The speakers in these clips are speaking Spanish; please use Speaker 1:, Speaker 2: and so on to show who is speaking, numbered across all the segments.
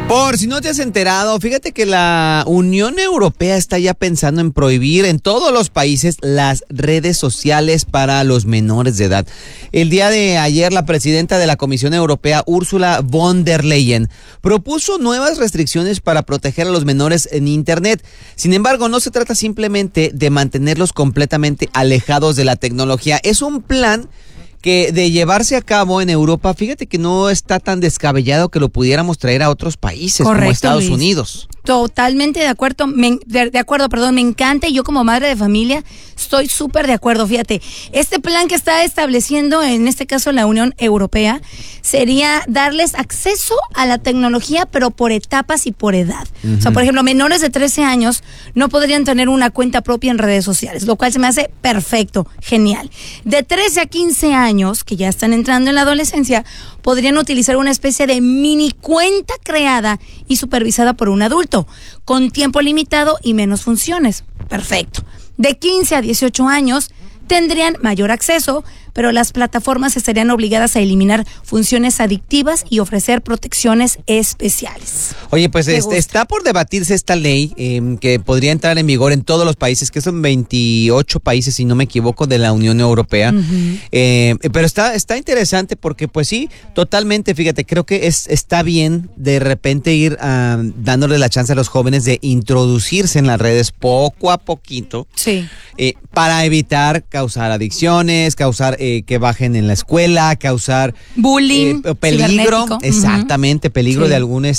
Speaker 1: Por si no te has enterado, fíjate que la Unión Europea está ya pensando en prohibir en todos los países las redes sociales para los menores de edad. El día de ayer, la presidenta de la Comisión Europea, Ursula von der Leyen, propuso nuevas restricciones para proteger a los menores en Internet. Sin embargo, no se trata simplemente de mantenerlos completamente alejados de la tecnología. Es un plan que de llevarse a cabo en Europa, fíjate que no está tan descabellado que lo pudiéramos traer a otros países. Correcto, como Estados Luis. Unidos.
Speaker 2: Totalmente de acuerdo, me encanta, y yo como madre de familia estoy súper de acuerdo. Fíjate, este plan que está estableciendo, en este caso la Unión Europea, sería darles acceso a la tecnología, pero por etapas y por edad. O sea, por ejemplo, menores de 13 años no podrían tener una cuenta propia en redes sociales, lo cual se me hace perfecto, genial. De 13 a 15 años, que ya están entrando en la adolescencia, podrían utilizar una especie de mini cuenta creada y supervisada por un adulto, con tiempo limitado y menos funciones. Perfecto. De 15 a 18 años tendrían mayor acceso, pero las plataformas estarían obligadas a eliminar funciones adictivas y ofrecer protecciones especiales.
Speaker 1: Oye, pues está por debatirse esta ley que podría entrar en vigor en todos los países, que son 28 países, si no me equivoco, de la Unión Europea. Pero está interesante porque, pues sí, totalmente, fíjate, creo que está bien de repente ir dándole la chance a los jóvenes de introducirse en las redes poco a poquito.
Speaker 2: Sí.
Speaker 1: Para evitar causar adicciones, causar que bajen en la escuela, causar
Speaker 2: bullying,
Speaker 1: peligro, exactamente, peligro de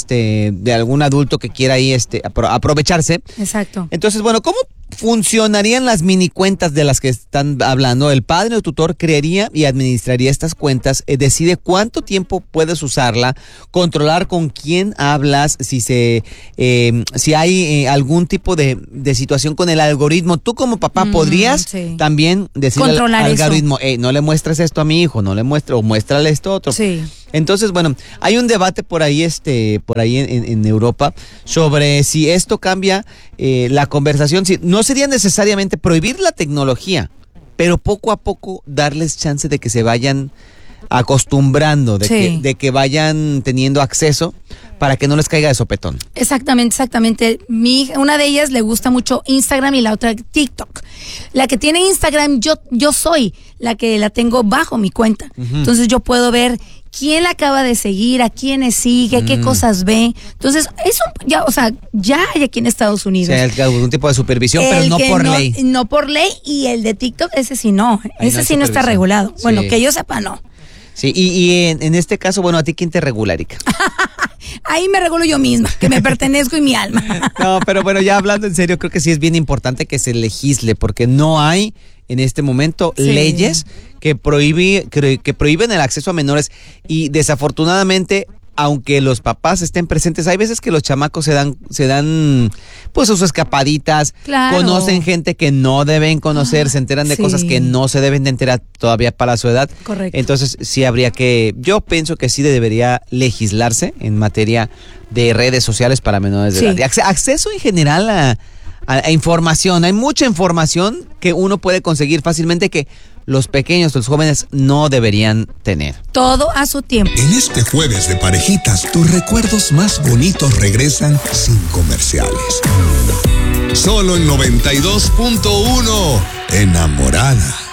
Speaker 1: algún adulto que quiera ahí aprovecharse.
Speaker 2: Exacto.
Speaker 1: Entonces, bueno, ¿cómo funcionarían las mini cuentas de las que están hablando? El padre o tutor crearía y administraría estas cuentas, decide cuánto tiempo puedes usarla, controlar con quién hablas, si hay algún tipo de situación con el algoritmo. Tú como papá podrías también decirle al algoritmo, no le muestres esto a mi hijo, no le muestres, o muéstrale esto otro.
Speaker 2: Sí.
Speaker 1: Entonces, bueno, hay un debate por ahí en Europa sobre si esto cambia la conversación. Si no sería necesariamente prohibir la tecnología, pero poco a poco darles chance de que se vayan acostumbrando, de que vayan teniendo acceso para que no les caiga de sopetón.
Speaker 2: Exactamente. Una de ellas le gusta mucho Instagram y la otra TikTok. La que tiene Instagram, yo soy la que la tengo bajo mi cuenta. Entonces yo puedo ver quién la acaba de seguir, a quiénes sigue, qué cosas ve. Entonces, eso ya hay aquí en Estados Unidos.
Speaker 1: O sea, algún tipo de supervisión, pero no por ley.
Speaker 2: No por ley, y el de TikTok, ese sí no. Ese sí no está regulado. Sí. Bueno, que yo sepa, no.
Speaker 1: Sí, y en este caso, bueno, ¿a ti quién te regula, Erika?
Speaker 2: Ahí me regulo yo misma, que me pertenezco y mi alma.
Speaker 1: No, pero bueno, ya hablando en serio, creo que sí es bien importante que se legisle, porque no hay en este momento leyes que prohíben el acceso a menores, y desafortunadamente, aunque los papás estén presentes, hay veces que los chamacos se dan pues sus escapaditas, conocen gente que no deben conocer, se enteran de cosas que no se deben de enterar todavía para su edad. Correcto. Entonces sí yo pienso que sí debería legislarse en materia de redes sociales para menores de edad. Y acceso en general a información. Hay mucha información que uno puede conseguir fácilmente que los pequeños, los jóvenes no deberían tener.
Speaker 2: Todo a su tiempo.
Speaker 3: En este jueves de parejitas, tus recuerdos más bonitos regresan sin comerciales. Solo en 92.1, Enamorada.